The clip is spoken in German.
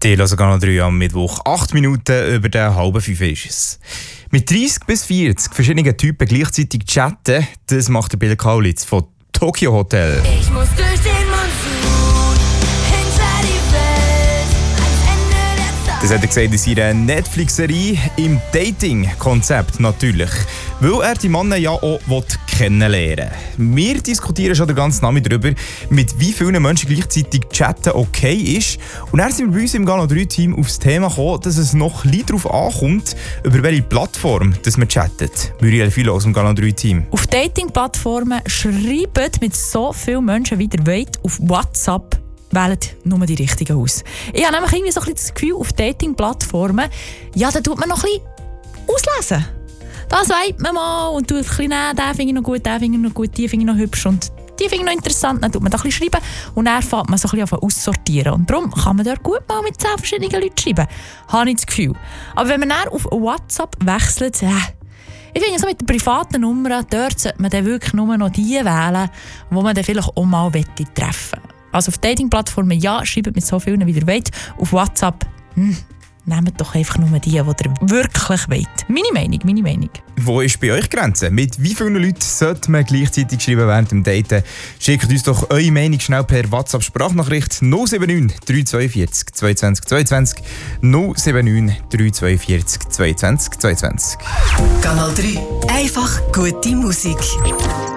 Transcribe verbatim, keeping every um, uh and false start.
Die hören Kanal drei am Mittwoch. Acht Minuten über den halben fünf ist es. Mit dreißig bis vierzig verschiedenen Typen gleichzeitig chatten, das macht der Bill Kaulitz von Tokyo Hotel. Ich muss durch den Monsun, hinter die Welt, ans Ende der Zeit. Das hat er gesagt in seiner Netflix-Serie im Dating-Konzept natürlich. Weil er die Männer ja auch kennenlernen will. Wir diskutieren schon den ganzen Nachmittag darüber, mit wie vielen Menschen gleichzeitig chatten okay ist. Und dann sind wir bei uns im Kanal drei Team auf das Thema gekommen, dass es noch ein bisschen darauf ankommt, über welche Plattform dass man chattet. Muriel Philo aus dem Kanal drei Team. Auf Dating-Plattformen schreiben mit so vielen Menschen wie ihr wollt auf WhatsApp. Wählt nur die richtigen aus. Ich habe nämlich irgendwie so ein bisschen das Gefühl, auf Dating-Plattformen, ja, da tut man noch ein bisschen auslesen. Das weiß man mal und tut ein bisschen, nein, den finde ich noch gut, den finde ich noch gut, die finde ich noch hübsch und die finde ich noch interessant. Dann tut man da ein bisschen schreiben und dann fängt man so ein bisschen aussortieren. Und darum kann man dort gut mal mit zehn verschiedenen Leuten schreiben. Habe ich das Gefühl. Aber wenn man dann auf WhatsApp wechselt, äh, ich finde so mit den privaten Nummern, dort sollte man dann wirklich nur noch die wählen, die man dann vielleicht auch mal treffen will. Also auf Dating-Plattformen, ja, schreibt mit so vielen, wie ihr wollt. Auf WhatsApp, hm, nehmt doch einfach nur die, die ihr wirklich wollt. Meine Meinung, meine Meinung. Wo ist bei euch die Grenze? Mit wie vielen Leuten sollte man gleichzeitig schreiben während dem Daten? Schickt uns doch eure Meinung schnell per WhatsApp-Sprachnachricht null sieben neun drei zwei vier zwei zwei zwei zwei null sieben neun drei zwei vier zwei zwei zwei zwei. Kanal drei. Einfach gute Musik.